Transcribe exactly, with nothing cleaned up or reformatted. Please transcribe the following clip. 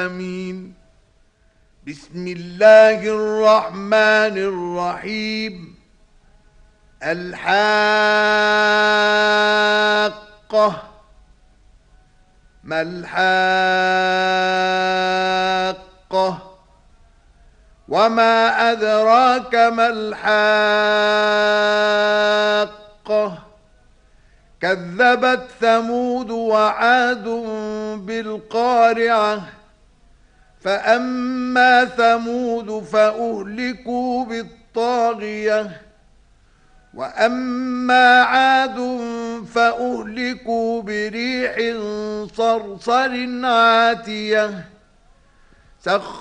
آمين. بسم الله الرحمن الرحيم. الحاقة. ما الحاقة؟ وما أدراك ما الحاقة؟ كذبت ثمود وعاد بالقارعة. فأما ثمود فأهلكوا بالطاغية، وأما عاد فأهلكوا بريح صرصر عاتية. سخر